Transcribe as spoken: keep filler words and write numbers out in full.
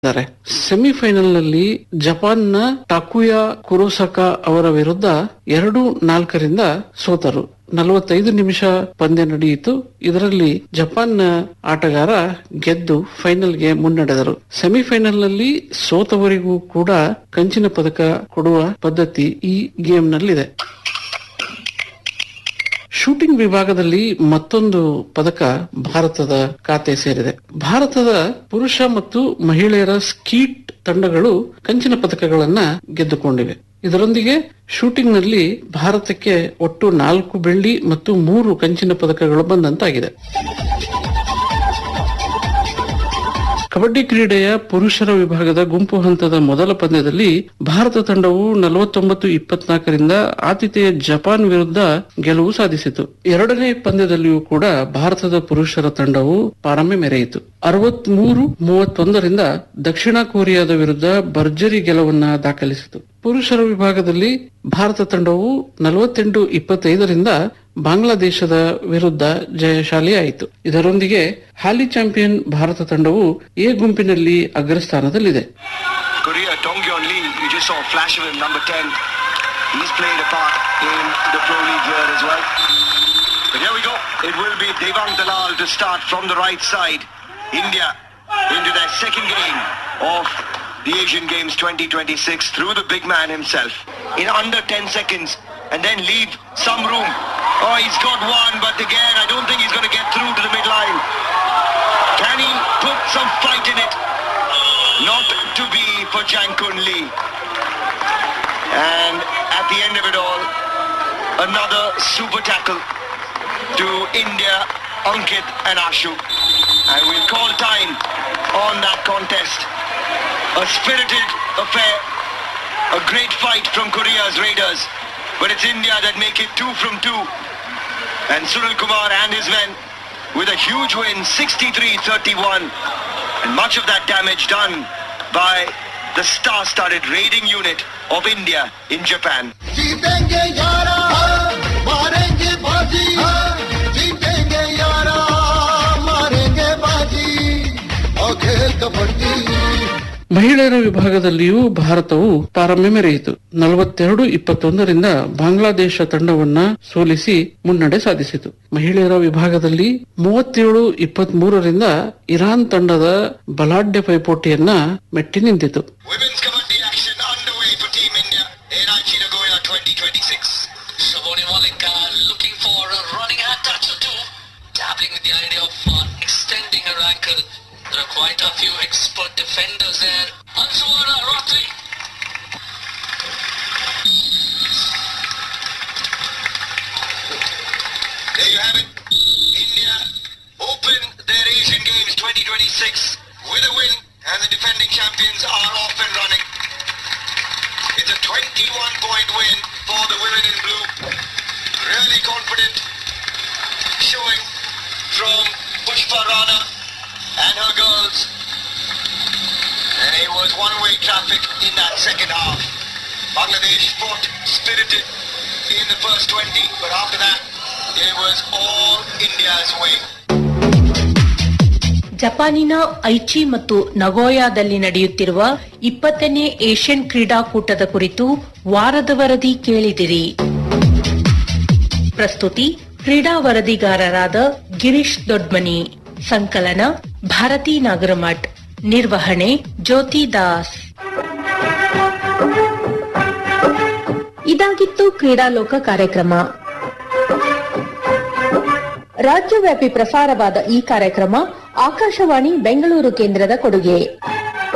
ದ್ದಾರೆ. ಸೆಮಿಫೈನಲ್ನಲ್ಲಿ ಜಪಾನ್ನ ಟಾಕುಯಾ ಕುರೋಸಕಾ ಅವರ ವಿರುದ್ಧ ಎರಡು ನಾಲ್ಕರಿಂದ ಸೋತರು. ನಲವತ್ತೈದು ನಿಮಿಷ ಪಂದ್ಯ ನಡೆಯಿತು. ಇದರಲ್ಲಿ ಜಪಾನ್ನ ಆಟಗಾರ ಗೆದ್ದು ಫೈನಲ್ಗೆ ಮುನ್ನಡೆದರು. ಸೆಮಿಫೈನಲ್ನಲ್ಲಿ ಸೋತವರಿಗೂ ಕೂಡ ಕಂಚಿನ ಪದಕ ಕೊಡುವ ಪದ್ಧತಿ ಈ ಗೇಮ್ನಲ್ಲಿದೆ. ಶೂಟಿಂಗ್ ವಿಭಾಗದಲ್ಲಿ ಮತ್ತೊಂದು ಪದಕ ಭಾರತದ ಖಾತೆ ಸೇರಿದೆ. ಭಾರತದ ಪುರುಷ ಮತ್ತು ಮಹಿಳೆಯರ ಸ್ಕೀಟ್ ತಂಡಗಳು ಕಂಚಿನ ಪದಕಗಳನ್ನ ಗೆದ್ದುಕೊಂಡಿವೆ. ಇದರೊಂದಿಗೆ ಶೂಟಿಂಗ್ ನಲ್ಲಿ ಭಾರತಕ್ಕೆ ಒಟ್ಟು ನಾಲ್ಕು ಬೆಳ್ಳಿ ಮತ್ತು ಮೂರು ಕಂಚಿನ ಪದಕಗಳು ಬಂದಂತಾಗಿದೆ. ಕಬಡ್ಡಿ ಕ್ರೀಡೆಯ ಪುರುಷರ ವಿಭಾಗದ ಗುಂಪು ಹಂತದ ಮೊದಲ ಪಂದ್ಯದಲ್ಲಿ ಭಾರತ ತಂಡವು ನಲವತ್ತೊಂಬತ್ತು ಇಪ್ಪತ್ನಾಲ್ಕರಿಂದ ಆತಿಥೇಯ ಜಪಾನ್ ವಿರುದ್ಧ ಗೆಲುವು ಸಾಧಿಸಿತು. ಎರಡನೇ ಪಂದ್ಯದಲ್ಲಿಯೂ ಕೂಡ ಭಾರತದ ಪುರುಷರ ತಂಡವು ಪಾರಮ್ಯ ಮೆರೆಯಿತು. ಅರವತ್ಮೂರು ಮೂವತ್ತೊಂದರಿಂದ ದಕ್ಷಿಣ ಕೊರಿಯಾದ ವಿರುದ್ಧ ಭರ್ಜರಿ ಗೆಲುವನ್ನ ದಾಖಲಿಸಿತು. ಪುರುಷರ ವಿಭಾಗದಲ್ಲಿ ಭಾರತ ತಂಡವು ನಲವತ್ತೆಂಟು ಇಪ್ಪತ್ತೈದರಿಂದ ಬಾಂಗ್ಲಾದೇಶದ ವಿರುದ್ಧ ಜಯಶಾಲಿಯಾಯಿತು. ಇದರೊಂದಿಗೆ ಹಾಲಿ ಚಾಂಪಿಯನ್ ಭಾರತ ತಂಡವು ಎ ಗುಂಪಿನಲ್ಲಿ ಅಗ್ರಸ್ಥಾನದಲ್ಲಿದೆ. Korea, Dongyeon Lee, you just saw a flash of him, number ten. He's played a part in the Pro League here as well. But here we go. It will be Devang Dalal to start from the right side. India into their second game of the Asian Games twenty twenty-six through the big man himself in under ten seconds and then leave some room. Oh, he's got one, but again, I don't think he's going to get through to the midline. Can he put some fight in it? Not to be for Jankun Lee. And at the end of it all, another super tackle to India, Ankit and Ashu. And we'll call time on that contest. A spirited affair, a great fight from Korea's Raiders, but it's India that make it two from two. And Sunil Kumar and his men with a huge win, sixty-three thirty-one, and much of that damage done by the star-studded raiding unit of India in Japan. ಮಹಿಳೆಯರ ವಿಭಾಗದಲ್ಲಿಯೂ ಭಾರತವು ಪಾರಮ್ಯ ಮೆರೆಯಿತು. ನಲವತ್ತೆರಡು ಇಪ್ಪತ್ತೊಂದರಿಂದ ಬಾಂಗ್ಲಾದೇಶ ತಂಡವನ್ನ ಸೋಲಿಸಿ ಮುನ್ನಡೆ ಸಾಧಿಸಿತು. ಮಹಿಳೆಯರ ವಿಭಾಗದಲ್ಲಿ ಮೂವತ್ತೇಳು ಇಪ್ಪತ್ತ್ ಮೂರರಿಂದ ಇರಾನ್ ತಂಡದ ಬಲಾಢ್ಯ ಪೈಪೋಟಿಯನ್ನ ಮೆಟ್ಟಿ ನಿಂತಿತು. There are quite a few expert defenders there. Anshuara Rotli. There you have it. India open their Asian Games twenty twenty-six with a win, and the defending champions are off and running. It's a twenty-one point win for the women in blue. Really confident showing from Pushpa Rana and her girls, and it was one-way traffic in that second half. Bangladesh fought spirited in the first twenty, but after that it was all India's way. ಜಪಾನಿನ ಐಚಿ ಮತ್ತು ನಗೋಯಾದಲ್ಲಿ ನಡೆಯುತ್ತಿರುವ ಇಪ್ಪತ್ತನೇ Asian ಕ್ರೀಡಾಕೂಟದ ಕುರಿತು ವಾರದ ವರದಿ ಕೇಳಿದಿರಿ. ಪ್ರಸ್ತುತಿ ಕ್ರೀಡಾ ವರದಿಗಾರರಾದ ಗಿರೀಶ್ ದೊಡ್ಮನಿ. ಸಂಕಲನ ಭಾರತಿ ನಾಗರಮಠ್. ನಿರ್ವಹಣೆ ಜ್ಯೋತಿ ದಾಸ್. ಇದಾಗಿತ್ತು ಕ್ರೀಡಾಲೋಕ ಕಾರ್ಯಕ್ರಮ. ರಾಜ್ಯವ್ಯಾಪಿ ಪ್ರಸಾರವಾದ ಈ ಕಾರ್ಯಕ್ರಮ ಆಕಾಶವಾಣಿ ಬೆಂಗಳೂರು ಕೇಂದ್ರದ ಕೊಡುಗೆ.